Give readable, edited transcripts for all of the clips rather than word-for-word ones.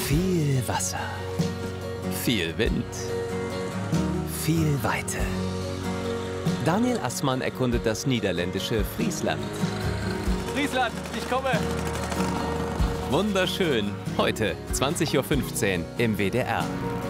Viel Wasser, viel Wind, viel Weite. Daniel Assmann erkundet das niederländische Friesland. Friesland, ich komme! Wunderschön, heute 20:15 Uhr im WDR.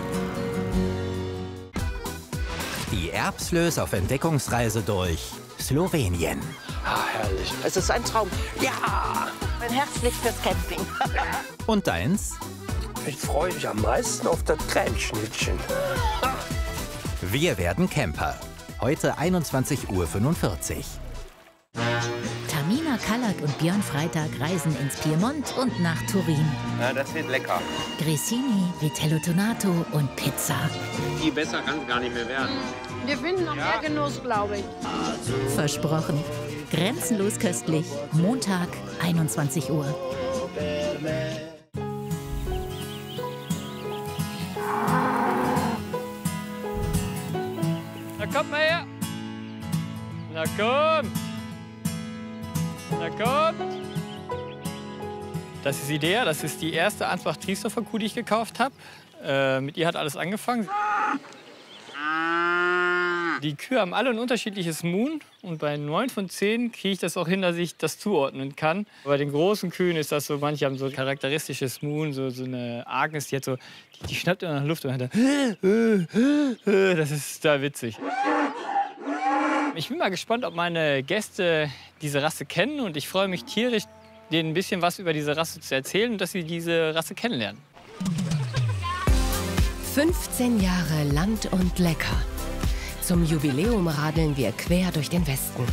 Die Erbslös auf Entdeckungsreise durch Slowenien. Ah, herrlich. Es ist ein Traum. Ja! Mein Herz liegt fürs Camping. Und deins? Ich freue mich am meisten auf das Cremeschnittchen. Wir werden Camper. Heute 21:45 Uhr. Tamina Kallak und Björn Freitag reisen ins Piemont und nach Turin. Ja, das wird lecker. Grissini, Vitello Tonato und Pizza. Viel besser kann es gar nicht mehr werden. Wir finden noch mehr Genuss, glaube ich. Versprochen. Grenzenlos köstlich. Montag, 21 Uhr. Na komm mal her. Na komm. Na komm. Das ist Idea. Das ist die erste Ansbach-Triesdorfer Kuh, die ich gekauft habe. Mit ihr hat alles angefangen. Die Kühe haben alle ein unterschiedliches Moon. Und bei 9 von 10 kriege ich das auch hin, dass ich das zuordnen kann. Bei den großen Kühen ist das so, manche haben so ein charakteristisches Moon, so eine Agnes, die hat so, die schnappt immer nach Luft und hat das ist da witzig. Ich bin mal gespannt, ob meine Gäste diese Rasse kennen. Und ich freue mich tierisch, denen ein bisschen was über diese Rasse zu erzählen und dass sie diese Rasse kennenlernen. 15 Jahre Land und Lecker. Zum Jubiläum radeln wir quer durch den Westen.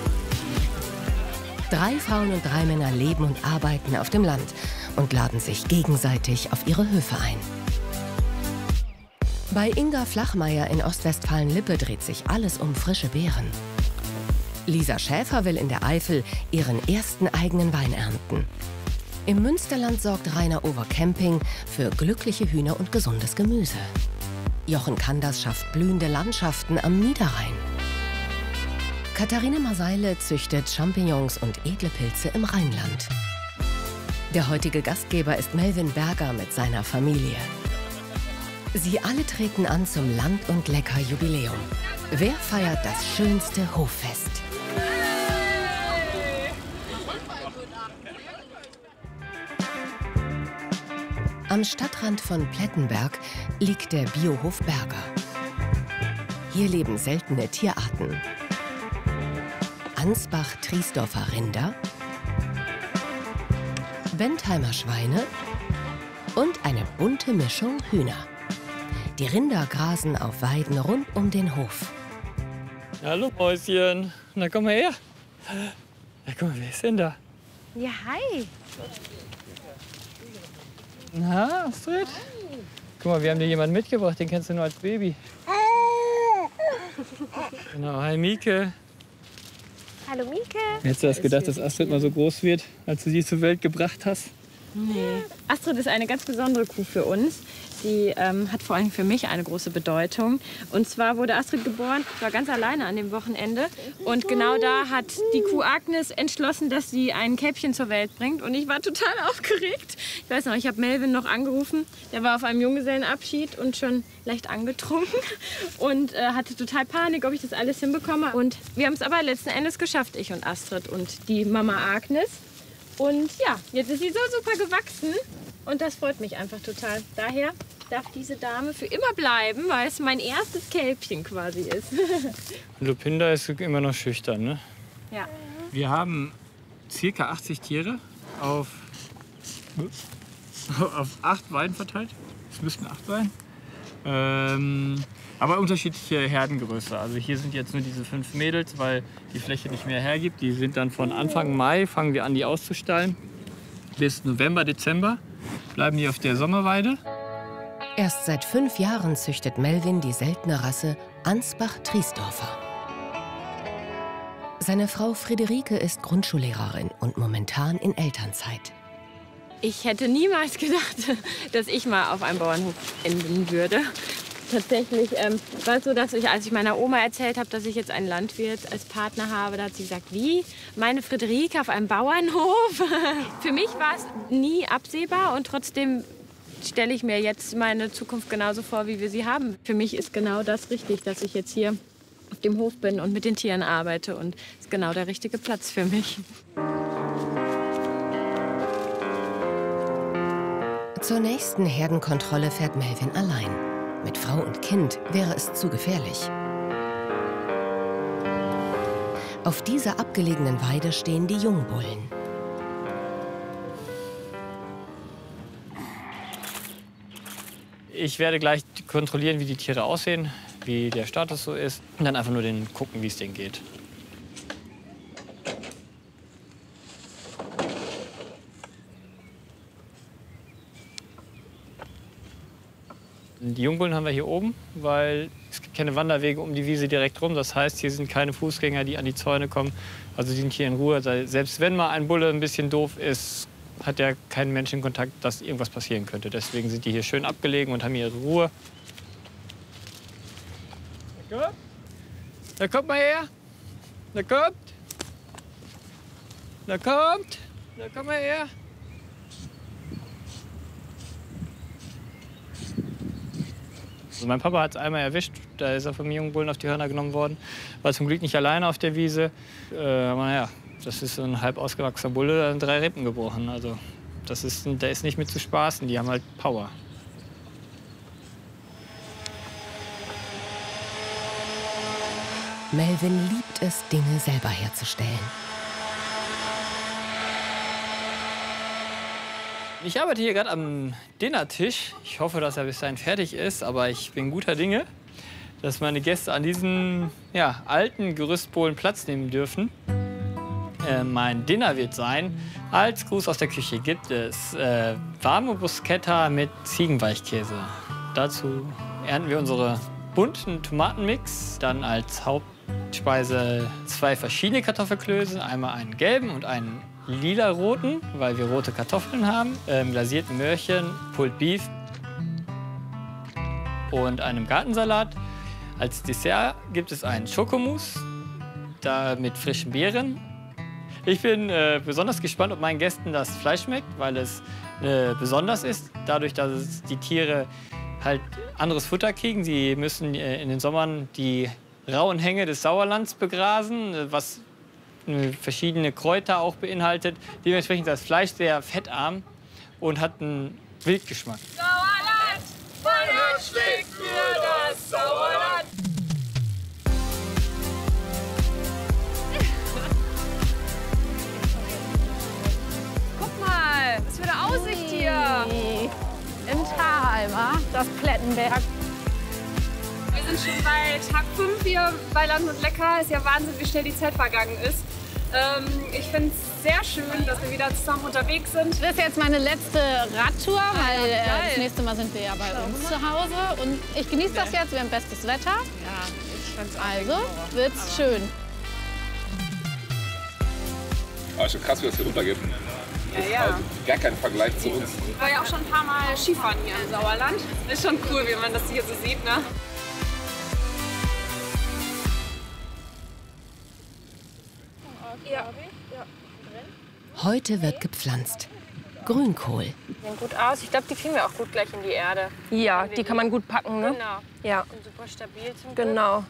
3 Frauen und 3 Männer leben und arbeiten auf dem Land und laden sich gegenseitig auf ihre Höfe ein. Bei Inga Flachmeier in Ostwestfalen-Lippe dreht sich alles um frische Beeren. Lisa Schäfer will in der Eifel ihren ersten eigenen Wein ernten. Im Münsterland sorgt Rainer Over Camping für glückliche Hühner und gesundes Gemüse. Jochen Kanders schafft blühende Landschaften am Niederrhein. Katharine Maseile züchtet Champignons und edle Pilze im Rheinland. Der heutige Gastgeber ist Melvin Berger mit seiner Familie. Sie alle treten an zum Land und Lecker Jubiläum. Wer feiert das schönste Hoffest? Am Stadtrand von Plettenberg liegt der Biohof Berger. Hier leben seltene Tierarten. Ansbach-Triesdorfer Rinder, Bentheimer Schweine und eine bunte Mischung Hühner. Die Rinder grasen auf Weiden rund um den Hof. Hallo Mäuschen, na komm mal her. Na guck mal, wer ist denn da? Ja, hi. Na, Astrid? Guck mal, wir haben dir jemanden mitgebracht, den kennst du nur als Baby. Genau, hi Mieke. Hallo Mieke. Hättest du das gedacht, dass Astrid mal so groß wird, als du sie zur Welt gebracht hast? Nee. Astrid ist eine ganz besondere Kuh für uns. Die hat vor allem für mich eine große Bedeutung. Und zwar wurde Astrid geboren, ich war ganz alleine an dem Wochenende. Und genau da hat die Kuh Agnes entschlossen, dass sie ein Kälbchen zur Welt bringt. Und ich war total aufgeregt. Ich weiß noch, ich habe Melvin noch angerufen. Der war auf einem Junggesellenabschied und schon leicht angetrunken. Und hatte total Panik, ob ich das alles hinbekomme. Und wir haben es aber letzten Endes geschafft, ich und Astrid und die Mama Agnes. Und ja, jetzt ist sie so super gewachsen und das freut mich einfach total. Daher darf diese Dame für immer bleiben, weil es mein erstes Kälbchen quasi ist. Lupinda ist immer noch schüchtern, ne? Ja. Wir haben ca. 80 Tiere auf 8 Weiden verteilt. Es müssten 8 sein. Aber unterschiedliche Herdengröße. Also hier sind jetzt nur diese 5 Mädels, weil die Fläche nicht mehr hergibt. Die sind dann von Anfang Mai, fangen wir an, die auszustallen. Bis November, Dezember bleiben die auf der Sommerweide. Erst seit 5 Jahren züchtet Melvin die seltene Rasse Ansbach-Triesdorfer. Seine Frau Friederike ist Grundschullehrerin und momentan in Elternzeit. Ich hätte niemals gedacht, dass ich mal auf einem Bauernhof enden würde. Tatsächlich war es so, dass als ich meiner Oma erzählt habe, dass ich jetzt einen Landwirt als Partner habe, da hat sie gesagt, wie? Meine Friederike auf einem Bauernhof? Für mich war es nie absehbar und trotzdem stelle ich mir jetzt meine Zukunft genauso vor, wie wir sie haben. Für mich ist genau das richtig, dass ich jetzt hier auf dem Hof bin und mit den Tieren arbeite. Und ist genau der richtige Platz für mich. Zur nächsten Herdenkontrolle fährt Melvin allein. Mit Frau und Kind wäre es zu gefährlich. Auf dieser abgelegenen Weide stehen die Jungbullen. Ich werde gleich kontrollieren, wie die Tiere aussehen, wie der Status so ist. Und dann einfach nur gucken, wie es denen geht. Die Jungbullen haben wir hier oben, weil es gibt keine Wanderwege um die Wiese direkt rum. Das heißt, hier sind keine Fußgänger, die an die Zäune kommen. Also die sind hier in Ruhe. Selbst wenn mal ein Bulle ein bisschen doof ist, hat er keinen Menschenkontakt, dass irgendwas passieren könnte. Deswegen sind die hier schön abgelegen und haben ihre Ruhe. Da kommt mal her. Da kommt. Da kommt. Da kommt mal her. Also mein Papa hat es einmal erwischt, da ist er vom Jungbullen auf die Hörner genommen worden. War zum Glück nicht alleine auf der Wiese. Aber naja, das ist so ein halb ausgewachsener Bulle, da sind 3 Rippen gebrochen. Also der ist nicht mit zu spaßen, die haben halt Power. Melvin liebt es, Dinge selber herzustellen. Ich arbeite hier gerade am Dinnertisch. Ich hoffe, dass er bis dahin fertig ist, aber ich bin guter Dinge, dass meine Gäste an diesem alten Gerüstbohlen Platz nehmen dürfen. Mein Dinner wird sein, als Gruß aus der Küche gibt es warme Bruschetta mit Ziegenweichkäse. Dazu ernten wir unsere bunten Tomatenmix, dann als Hauptspeise 2 verschiedene Kartoffelklöße, einmal einen gelben und einen lila-roten, weil wir rote Kartoffeln haben, glasierten Möhrchen, Pulled Beef und einem Gartensalat. Als Dessert gibt es einen Schokomousse, da mit frischen Beeren. Ich bin besonders gespannt, ob meinen Gästen das Fleisch schmeckt, weil es besonders ist, dadurch, dass die Tiere halt anderes Futter kriegen. Sie müssen in den Sommern die rauen Hänge des Sauerlands begrasen, was verschiedene Kräuter auch beinhaltet. Dementsprechend ist das Fleisch sehr fettarm und hat einen Wildgeschmack. Sauerland, mein Herz schlägt für das Sauerland. Guck mal, was für eine Aussicht hier. Im Tal, das Plettenberg. Wir sind schon bei Tag 5 hier bei Land und Lecker. Ist ja Wahnsinn, wie schnell die Zeit vergangen ist. Ich finde es sehr schön, dass wir wieder zusammen unterwegs sind. Das ist jetzt meine letzte Radtour, weil das nächste Mal sind wir ja bei uns zu Hause. Und ich genieße das jetzt, wir haben bestes Wetter. Ja, ich fand's Also wird's schön. Aber schon krass, wie das hier runtergeht. Ja. Also gar kein Vergleich zu uns. Ich war ja auch schon ein paar Mal Skifahren hier im Sauerland. Ist schon cool, wie man das hier so sieht, ne? Ja. Heute wird gepflanzt. Grünkohl. Die sehen gut aus. Ich glaube, die kriegen wir auch gut gleich in die Erde. Ja, die kann man gut packen, ne? Genau. Ja. Und super stabil zum Glück. Genau.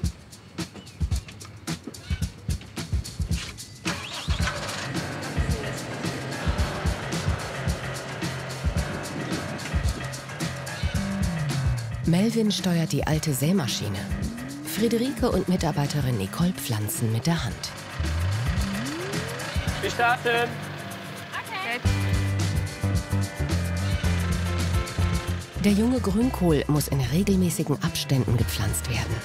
Melvin steuert die alte Sämaschine. Friederike und Mitarbeiterin Nicole pflanzen mit der Hand. Wir starten. Okay. Der junge Grünkohl muss in regelmäßigen Abständen gepflanzt werden.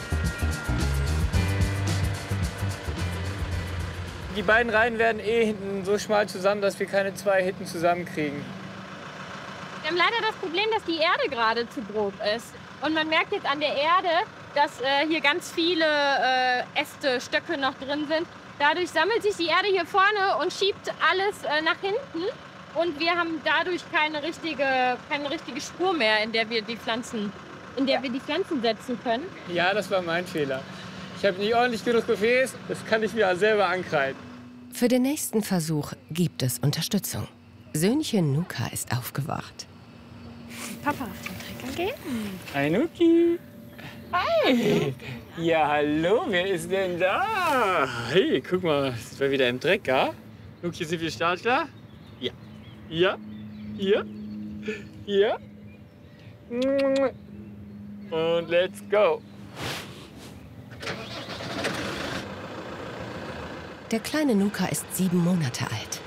Die beiden Reihen werden hinten so schmal zusammen, dass wir keine 2 hinten zusammenkriegen. Wir haben leider das Problem, dass die Erde gerade zu grob ist. Und man merkt jetzt an der Erde, dass hier ganz viele Äste, Stöcke noch drin sind. Dadurch sammelt sich die Erde hier vorne und schiebt alles nach hinten. Und wir haben dadurch keine richtige Spur mehr, in der wir die Pflanzen setzen können. Ja, das war mein Fehler. Ich habe nicht ordentlich genug gefräst, das kann ich mir selber ankreiden. Für den nächsten Versuch gibt es Unterstützung. Söhnchen Nuka ist aufgewacht. Papa auf den Trecker gehen. Hi, Nuki. Hi. Ja, hallo, wer ist denn da? Hey, guck mal, sind wir wieder im Trecker? Nuki, sind wir startklar? Ja. Ja. Ja. Ja. Und let's go. Der kleine Nuka ist 7 Monate alt.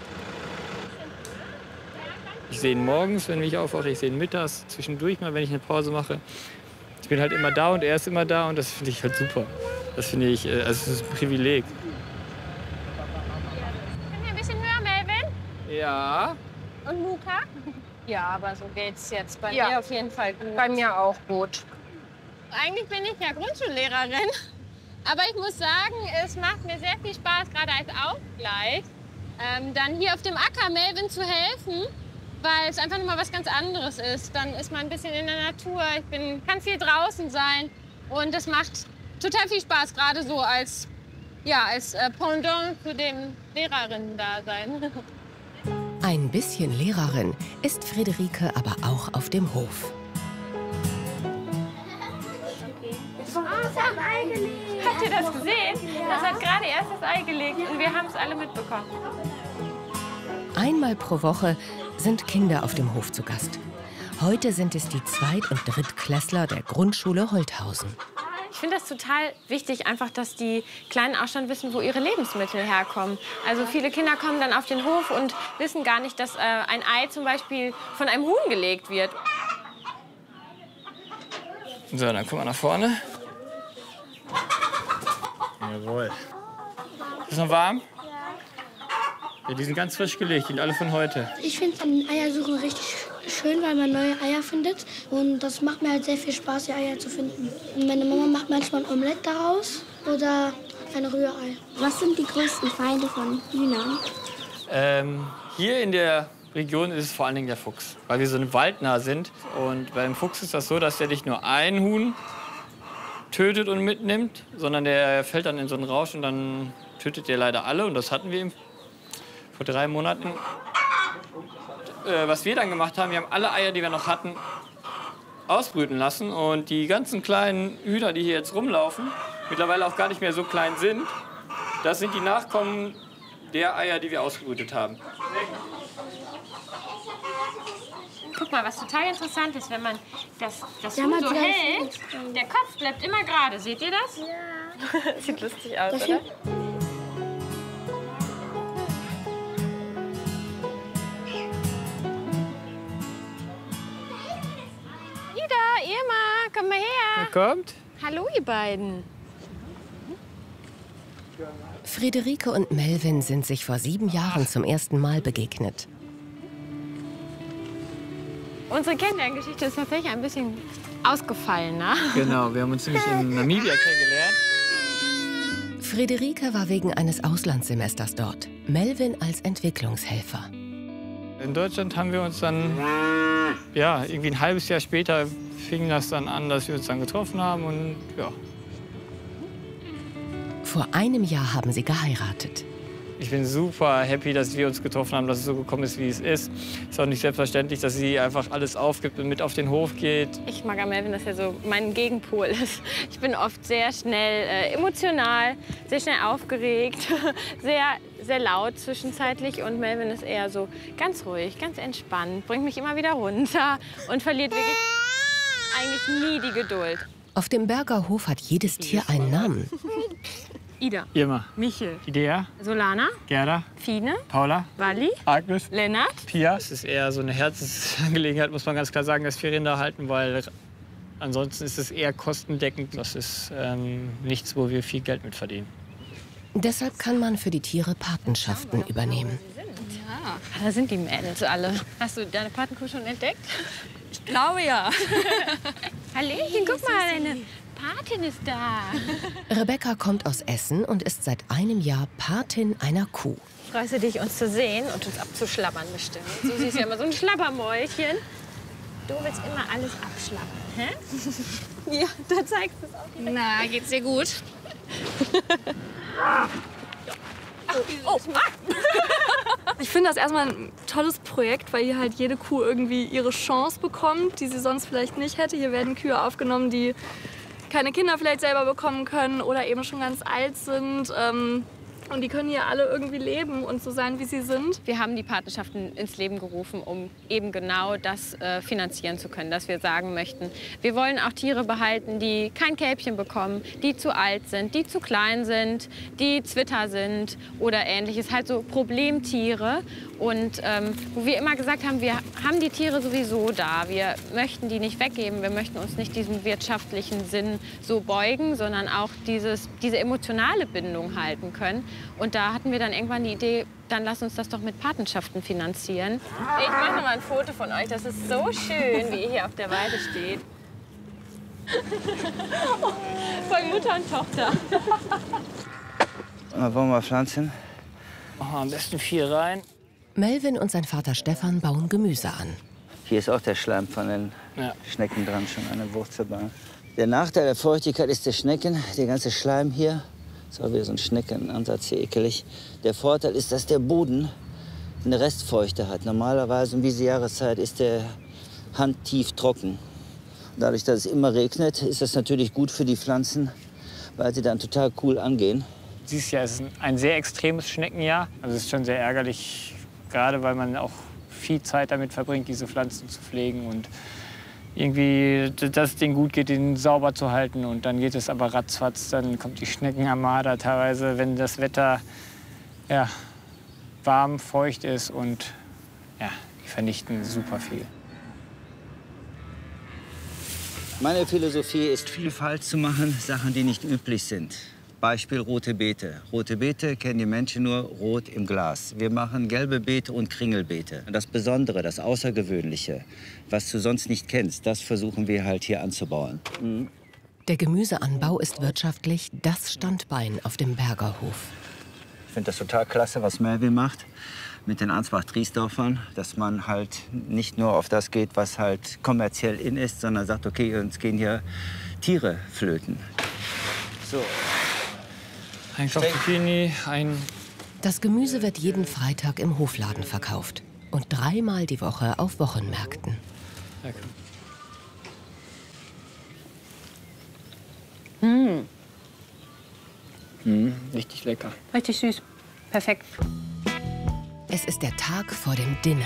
Ich sehe ihn morgens, wenn ich aufwache, ich sehe ihn mittags, zwischendurch mal, wenn ich eine Pause mache. Ich bin halt immer da und er ist immer da und das finde ich halt super. Das finde ich, also es ist ein Privileg. Können wir ein bisschen höher, Melvin? Ja. Und Luca? Ja, aber so geht's jetzt bei Ja. mir auf jeden Fall gut. Bei mir auch gut. Eigentlich bin ich ja Grundschullehrerin. Aber ich muss sagen, es macht mir sehr viel Spaß, gerade als Ausgleich, dann hier auf dem Acker Melvin zu helfen, weil es einfach noch mal was ganz anderes ist. Dann ist man ein bisschen in der Natur, kann viel draußen sein und das macht total viel Spaß, gerade so als Pendant zu dem Lehrerinnen-Dasein. Ein bisschen Lehrerin ist Friederike aber auch auf dem Hof. Habt ihr das gesehen? Das hat gerade erst das Ei gelegt und wir haben es alle mitbekommen. Einmal pro Woche sind Kinder auf dem Hof zu Gast. Heute sind es die Zweit- und Drittklässler der Grundschule Holthausen. Ich finde das total wichtig, einfach, dass die Kleinen auch schon wissen, wo ihre Lebensmittel herkommen. Also viele Kinder kommen dann auf den Hof und wissen gar nicht, dass ein Ei zum Beispiel von einem Huhn gelegt wird. So, dann kommen wir nach vorne. Jawohl. Ist noch warm? Ja, die sind ganz frisch gelegt, die sind alle von heute. Ich finde Eiersuchen richtig schön, weil man neue Eier findet. Und das macht mir halt sehr viel Spaß, die Eier zu finden. Und meine Mama macht manchmal ein Omelett daraus oder ein Rührei. Was sind die größten Feinde von Hühnern? Hier in der Region ist es vor allen Dingen der Fuchs, weil wir so waldnah sind. Und beim Fuchs ist das so, dass der nicht nur ein Huhn tötet und mitnimmt, sondern der fällt dann in so einen Rausch und dann tötet der leider alle. Und das hatten wir vor 3 Monaten. Was wir dann gemacht haben, wir haben alle Eier, die wir noch hatten, ausbrüten lassen. Und die ganzen kleinen Hühner, die hier jetzt rumlaufen, mittlerweile auch gar nicht mehr so klein sind, das sind die Nachkommen der Eier, die wir ausgebrütet haben. Guck mal, was total interessant ist, wenn man das Huhn so hält, der Kopf bleibt immer gerade. Seht ihr das? Ja. Sieht lustig aus, oder? Ida, Irma, komm mal her. Wer kommt? Hallo, ihr beiden. Friederike und Melvin sind sich vor 7 Jahren zum ersten Mal begegnet. Unsere Kennenlerngeschichte ist tatsächlich ein bisschen ausgefallener. Genau, wir haben uns nämlich in Namibia kennengelernt. Friederike war wegen eines Auslandssemesters dort, Melvin als Entwicklungshelfer. In Deutschland haben wir uns dann, ja, irgendwie ein halbes Jahr später fing das dann an, dass wir uns dann getroffen haben und ja. Vor einem Jahr haben sie geheiratet. Ich bin super happy, dass wir uns getroffen haben, dass es so gekommen ist, wie es ist. Es ist auch nicht selbstverständlich, dass sie einfach alles aufgibt und mit auf den Hof geht. Ich mag an Melvin, dass er so mein Gegenpol ist. Ich bin oft sehr schnell emotional, sehr schnell aufgeregt, sehr laut zwischenzeitlich. Und Melvin ist eher so ganz ruhig, ganz entspannt, bringt mich immer wieder runter und verliert wirklich eigentlich nie die Geduld. Auf dem Berger Hof hat jedes Tier einen Namen. Ida. Irma. Michel. Idea. Solana. Gerda. Fine. Paula. Walli. Agnes. Lennart. Pia. Es ist eher so eine Herzensangelegenheit, muss man ganz klar sagen, dass wir Rinder halten, weil ansonsten ist es eher kostendeckend. Das ist nichts, wo wir viel Geld mit verdienen. Deshalb kann man für die Tiere Patenschaften übernehmen. Ja, da sind die Mädels alle. Hast du deine Patenkuh schon entdeckt? Ich glaube ja. Hallöchen, guck mal, deine Patin ist da. Rebecca kommt aus Essen und ist seit einem Jahr Patin einer Kuh. Freust du dich, uns zu sehen und uns abzuschlabbern bestimmt? So siehst du ja immer so ein Schlabbermäulchen. Du willst immer alles abschlabbern, hä? Ja, da zeigst du es auch. Na, geht's dir gut? Oh. Ich finde das erstmal ein tolles Projekt, weil hier halt jede Kuh irgendwie ihre Chance bekommt, die sie sonst vielleicht nicht hätte. Hier werden Kühe aufgenommen, die keine Kinder vielleicht selber bekommen können oder eben schon ganz alt sind. Und die können hier alle irgendwie leben und so sein, wie sie sind. Wir haben die Patenschaften ins Leben gerufen, um eben genau das finanzieren zu können, dass wir sagen möchten, wir wollen auch Tiere behalten, die kein Kälbchen bekommen, die zu alt sind, die zu klein sind, die Zwitter sind oder ähnliches. Halt so Problemtiere. Und wo wir immer gesagt haben, wir haben die Tiere sowieso da. Wir möchten die nicht weggeben, wir möchten uns nicht diesem wirtschaftlichen Sinn so beugen, sondern auch diese emotionale Bindung halten können. Und da hatten wir dann irgendwann die Idee, dann lass uns das doch mit Patenschaften finanzieren. Ich mache noch mal ein Foto von euch. Das ist so schön, wie ihr hier auf der Weide steht. Voll Mutter und Tochter. Wollen wir pflanzen? Oh, am besten 4 rein. Melvin und sein Vater Stefan bauen Gemüse an. Hier ist auch der Schleim von den Schnecken dran, schon an der Wurzelbahn. Der Nachteil der Feuchtigkeit ist der Schnecken, der ganze Schleim hier. Das ist auch wieder so ein Schneckenansatz hier, ekelig. Der Vorteil ist, dass der Boden eine Restfeuchte hat. Normalerweise um diese Jahreszeit ist der handtief trocken. Dadurch, dass es immer regnet, ist das natürlich gut für die Pflanzen, weil sie dann total cool angehen. Dieses Jahr ist ein sehr extremes Schneckenjahr. Also es ist schon sehr ärgerlich, gerade weil man auch viel Zeit damit verbringt, diese Pflanzen zu pflegen und irgendwie, dass es denen gut geht, den sauber zu halten. Und dann geht es aber ratzfatz, dann kommt die Schneckenarmada teilweise, wenn das Wetter warm, feucht ist und die vernichten super viel. Meine Philosophie ist, Vielfalt zu machen, Sachen, die nicht üblich sind. Beispiel rote Beete. Rote Beete kennen die Menschen nur rot im Glas. Wir machen gelbe Beete und Kringelbeete. Und das Besondere, das Außergewöhnliche, was du sonst nicht kennst, das versuchen wir halt hier anzubauen. Der Gemüseanbau ist wirtschaftlich das Standbein auf dem Bergerhof. Ich finde das total klasse, was Melvin macht mit den Ansbach-Triesdorfern, dass man halt nicht nur auf das geht, was halt kommerziell in ist, sondern sagt, okay, uns gehen hier Tiere flöten. So. Ein Kopf Zucchini, Das Gemüse wird jeden Freitag im Hofladen verkauft und 3-mal die Woche auf Wochenmärkten. Richtig lecker. Richtig süß. Perfekt. Es ist der Tag vor dem Dinner.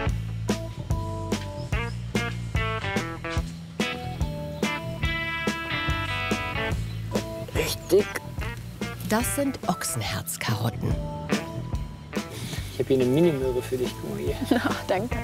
Richtig. Das sind Ochsenherzkarotten. Ich habe hier eine Mini-Möhre für dich, guck mal hier. Oh, danke.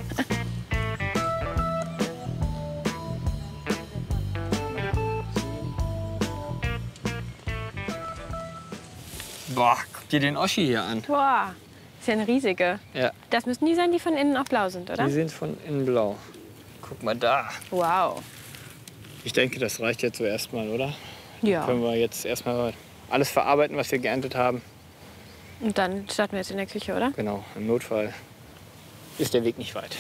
Boah, guck dir den Oschi hier an. Boah, ist ja eine riesige. Ja. Das müssen die sein, die von innen auch blau sind, oder? Die sind von innen blau. Guck mal da. Wow. Ich denke, das reicht jetzt so erstmal, oder? Ja. Dann können wir jetzt erstmal alles verarbeiten, was wir geerntet haben. Und dann starten wir jetzt in der Küche, oder? Genau, im Notfall ist der Weg nicht weit.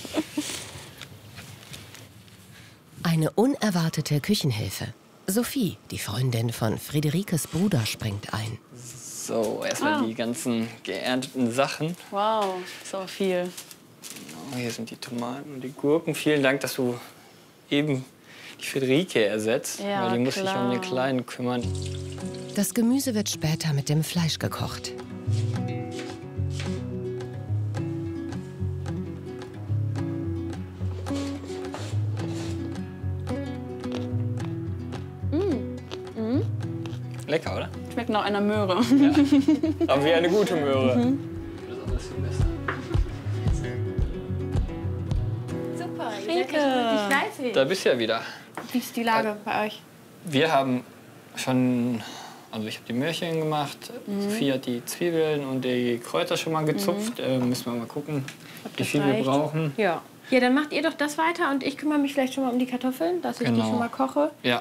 Eine unerwartete Küchenhilfe. Sophie, die Freundin von Friederikes Bruder, springt ein. So, erstmal die ganzen geernteten Sachen. Wow, so viel. Genau, hier sind die Tomaten und die Gurken. Vielen Dank, dass du eben die Friederike ersetzt, Ja, weil die muss sich klar. um den Kleinen kümmern. Das Gemüse wird später mit dem Fleisch gekocht. Lecker, oder? Schmeckt nach einer Möhre. Aber wie eine gute Möhre. Besonders viel besser. Super, Rieke. Da bist du ja wieder. Wie ist die Lage bei euch? Wir haben schon, also ich habe die Möhrchen gemacht, Sophie hat die Zwiebeln und die Kräuter schon mal gezupft. Müssen wir mal gucken, wie viel wir brauchen. Ja. Ja, dann macht ihr doch das weiter und ich kümmere mich vielleicht schon mal um die Kartoffeln, dass ich die schon mal koche. Ja.